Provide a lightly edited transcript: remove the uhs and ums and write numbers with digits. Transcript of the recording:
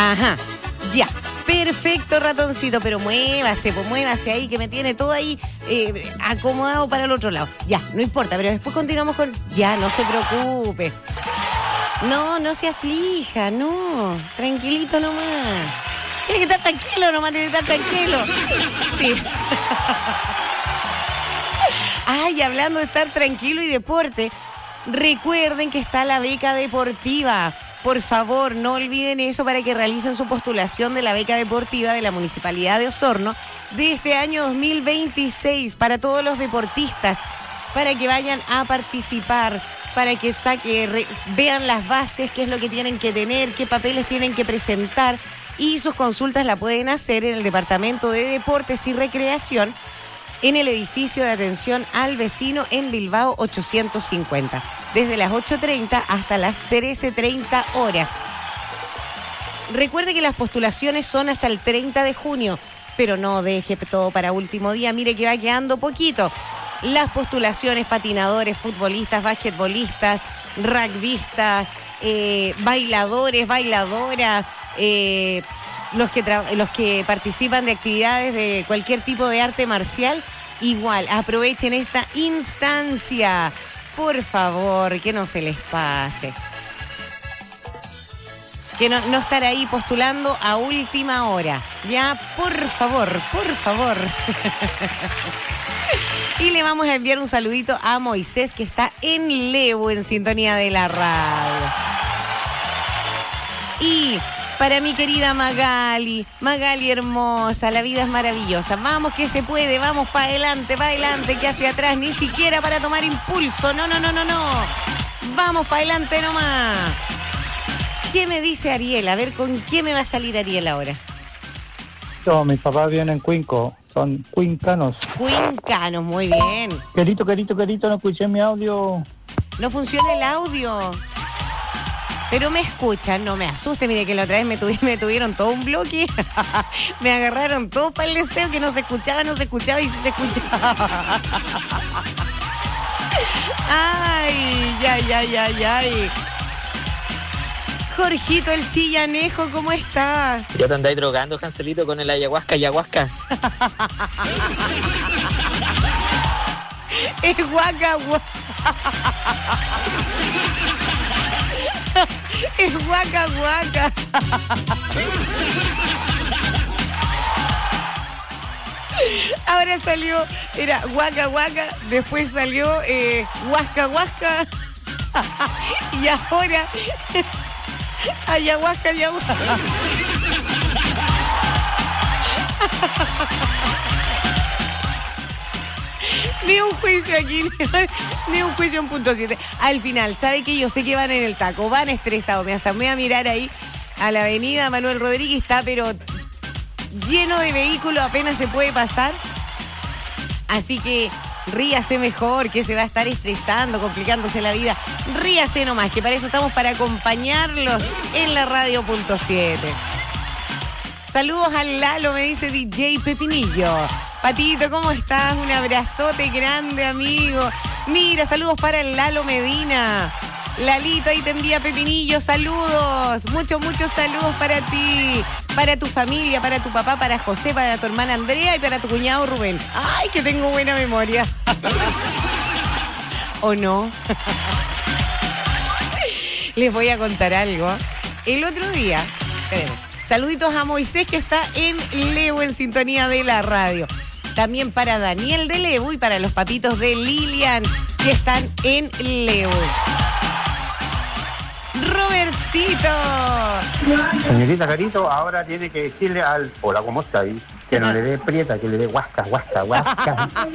Ajá, ya. Perfecto, ratoncito, pero muévase, pues muévase ahí, que me tiene todo ahí acomodado para el otro lado. Ya, no importa, pero después continuamos con... Ya, no se preocupe. No se aflija, no. Tranquilito nomás. Tiene que estar tranquilo nomás, tiene que estar tranquilo. Sí. Ay, hablando de estar tranquilo y deporte, recuerden que está la beca deportiva. Por favor, no olviden eso para que realicen su postulación de la beca deportiva de la Municipalidad de Osorno de este año 2026 para todos los deportistas, para que vayan a participar, para que vean las bases, qué es lo que tienen que tener, qué papeles tienen que presentar, y sus consultas la pueden hacer en el Departamento de Deportes y Recreación, en el edificio de atención al vecino en Bilbao 850, desde las 8:30 hasta las 13:30 horas. Recuerde que las postulaciones son hasta el 30 de junio, pero no deje todo para último día, mire que va quedando poquito. Las postulaciones, patinadores, futbolistas, basquetbolistas, rugbyistas, bailadores, bailadoras, los que participan de actividades de cualquier tipo de arte marcial, igual, aprovechen esta instancia, por favor, que no se les pase. Que no estar ahí postulando a última hora. Ya, por favor. Y le vamos a enviar un saludito a Moisés, que está en Lebu, en sintonía de la radio. Y para mi querida Magali hermosa, la vida es maravillosa. Vamos que se puede, vamos para adelante, que hacia atrás, ni siquiera para tomar impulso. No. Vamos para adelante nomás. ¿Qué me dice Ariel? A ver, ¿con qué me va a salir Ariel ahora? No, mis papás vienen en Cuinco, son cuincanos. Cuincanos, muy bien. Querito, no escuché mi audio. No funciona el audio. Pero me escuchan, no me asuste, mire que la otra vez me tuvieron todo un bloque. Me agarraron todo para el deseo, que no se escuchaba y sí se escuchaba. Ay. Jorgito el chillanejo, ¿cómo estás? Ya te andáis drogando, Janselito, con el ayahuasca. Es guaca. Es guaca. Ahora salió, era guaca, después salió huasca. Y ahora ayahuasca. Ni un juicio aquí, ni un juicio en punto 7. Al final, ¿sabe qué? Yo sé que van en el taco, van estresados. Me asomé a mirar ahí a la avenida Manuel Rodríguez, está pero lleno de vehículos, apenas se puede pasar. Así que ríase mejor, que se va a estar estresando, complicándose la vida. Ríase nomás, que para eso estamos, para acompañarlos en la radio punto 7. Saludos al Lalo, me dice DJ Pepinillo. Patito, ¿cómo estás? Un abrazote grande, amigo. Mira, saludos para el Lalo Medina. Lalito, ahí te envía Pepinillo, saludos. Muchos saludos para ti, para tu familia, para tu papá, para José, para tu hermana Andrea y para tu cuñado Rubén. Ay, que tengo buena memoria. ¿O no? Les voy a contar algo. El otro día, saluditos a Moisés, que está en Lebu, en sintonía de la radio. También para Daniel de Lebu y para los papitos de Lilian, que están en Lebu. Robertito. Señorita Carito, ahora tiene que decirle al... Hola, ¿cómo está ahí? Que no le dé prieta, que le dé guasca.